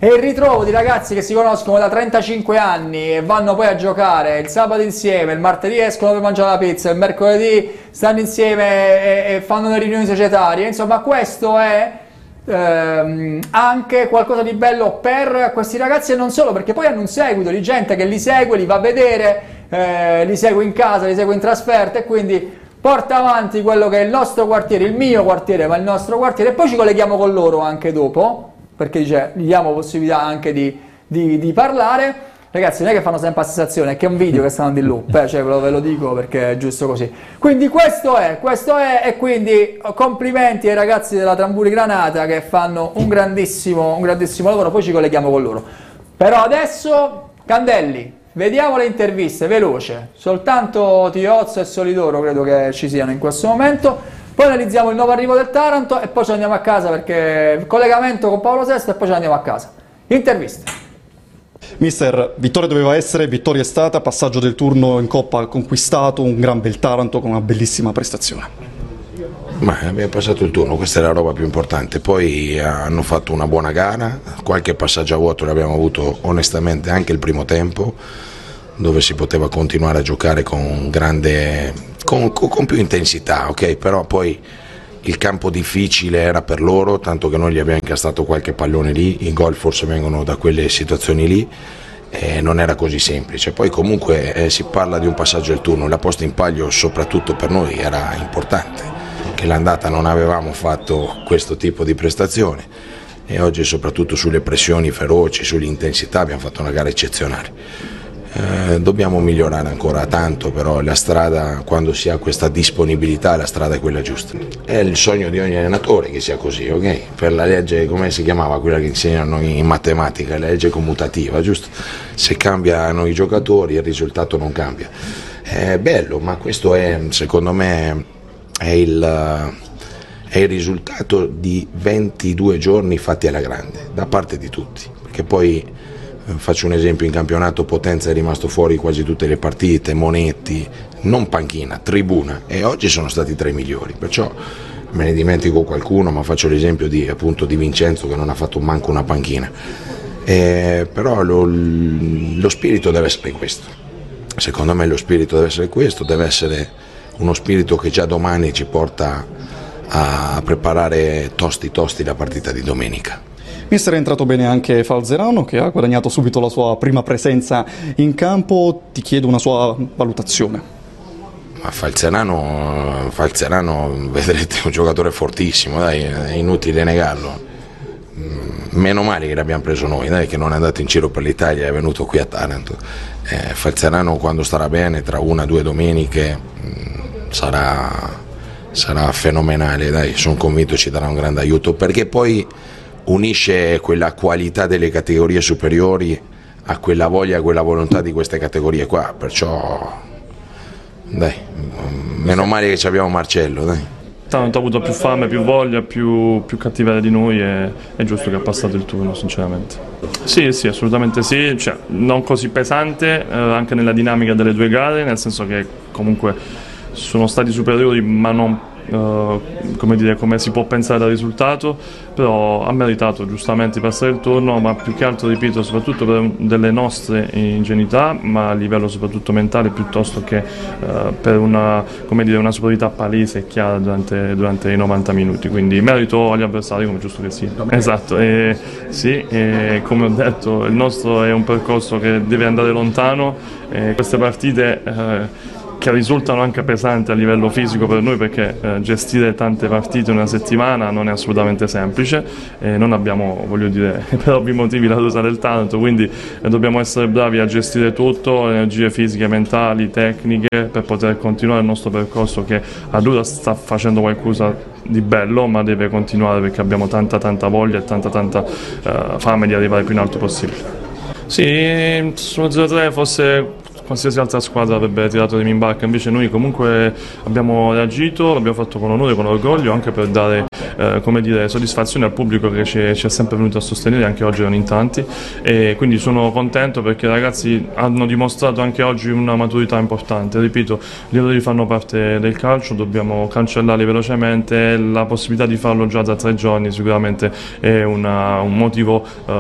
e il ritrovo di ragazzi che si conoscono da 35 anni e vanno poi a giocare il sabato insieme, il martedì escono per mangiare la pizza, il mercoledì stanno insieme e fanno le riunioni societarie, insomma questo è anche qualcosa di bello per questi ragazzi, e non solo, perché poi hanno un seguito di gente che li segue, li va a vedere, li segue in casa, li segue in trasferta, e quindi porta avanti quello che è il nostro quartiere, il mio quartiere, ma il nostro quartiere, e poi ci colleghiamo con loro anche dopo, perché dice, gli diamo possibilità anche di parlare. Ragazzi, non è che fanno sempre la sensazione, è che è un video che stanno in loop, cioè ve lo dico perché è giusto così. Quindi questo è, e quindi complimenti ai ragazzi della Tamburi Granata che fanno un grandissimo lavoro, poi ci colleghiamo con loro. Però adesso, Candelli, vediamo le interviste, veloce, soltanto Tiozzo e Solidoro credo che ci siano in questo momento, poi analizziamo il nuovo arrivo del Taranto e poi ci andiamo a casa, perché il collegamento con Paolo VI e poi ci andiamo a casa. Interviste. Mister, vittoria doveva essere, vittoria è stata, passaggio del turno in Coppa ha conquistato, un gran bel Taranto con una bellissima prestazione. Ma abbiamo passato il turno, questa è la roba più importante, poi hanno fatto una buona gara, qualche passaggio a vuoto l'abbiamo avuto onestamente anche il primo tempo, dove si poteva continuare a giocare con più intensità, ok? Però poi il campo difficile era per loro, tanto che noi gli abbiamo incastrato qualche pallone lì, i gol forse vengono da quelle situazioni lì, non era così semplice. Poi comunque si parla di un passaggio del turno, la posta in palio soprattutto per noi era importante, che l'andata non avevamo fatto questo tipo di prestazione e oggi soprattutto sulle pressioni feroci, sull'intensità abbiamo fatto una gara eccezionale. Dobbiamo migliorare ancora tanto, però la strada, quando si ha questa disponibilità, la strada è quella giusta. È il sogno di ogni allenatore che sia così, ok? Per la legge, come si chiamava quella che insegnano in matematica, la legge commutativa, giusto? Se cambiano i giocatori il risultato non cambia. È bello, ma questo è, secondo me, è il risultato di 22 giorni fatti alla grande, da parte di tutti, perché poi faccio un esempio, in campionato Potenza è rimasto fuori quasi tutte le partite, Monetti, non panchina, tribuna, e oggi sono stati tra i migliori, perciò me ne dimentico qualcuno, ma faccio l'esempio di Vincenzo che non ha fatto manco una panchina, però lo spirito deve essere questo, secondo me lo spirito deve essere questo, deve essere uno spirito che già domani ci porta a preparare tosti la partita di domenica. Mister, è entrato bene anche Falzerano, che ha guadagnato subito la sua prima presenza in campo, ti chiedo una sua valutazione. Ma Falzerano vedrete, è un giocatore fortissimo, dai, è inutile negarlo. Meno male che l'abbiamo preso noi, dai, che non è andato in giro per l'Italia, è venuto qui a Taranto. Falzerano, quando starà bene, tra 1 o 2 domeniche, sarà fenomenale, dai, sono convinto ci darà un grande aiuto, perché poi unisce quella qualità delle categorie superiori a quella voglia e quella volontà di queste categorie qua, perciò dai, meno male che abbiamo Marcello, dai. Tanto ha avuto più fame, più voglia, più cattiveria di noi, e è giusto che ha passato il turno, sinceramente. Sì, assolutamente sì, cioè, non così pesante anche nella dinamica delle 2 gare, nel senso che comunque sono stati superiori, ma non come si può pensare dal risultato, però ha meritato giustamente di passare il turno, ma più che altro, ripeto, soprattutto per delle nostre ingenuità, ma a livello soprattutto mentale, piuttosto che per una superiorità palese e chiara durante i 90 minuti, quindi merito agli avversari, come giusto che sia. Esatto, sì, come ho detto, il nostro è un percorso che deve andare lontano, queste partite che risultano anche pesanti a livello fisico per noi, perché gestire tante partite in una settimana non è assolutamente semplice, non abbiamo, per ovvi motivi la rosa del Taranto, quindi dobbiamo essere bravi a gestire tutto, energie fisiche, mentali, tecniche, per poter continuare il nostro percorso, che a Dura sta facendo qualcosa di bello, ma deve continuare, perché abbiamo tanta voglia e tanta fame di arrivare più in alto possibile. Sì, sullo 0-3 forse qualsiasi altra squadra avrebbe tirato in barca, invece noi comunque abbiamo reagito, l'abbiamo fatto con onore, con orgoglio, anche per dare soddisfazione al pubblico che ci è sempre venuto a sostenere, anche oggi erano in tanti, e quindi sono contento perché i ragazzi hanno dimostrato anche oggi una maturità importante. Ripeto, gli errori fanno parte del calcio, dobbiamo cancellarli velocemente, la possibilità di farlo già da 3 giorni sicuramente è un motivo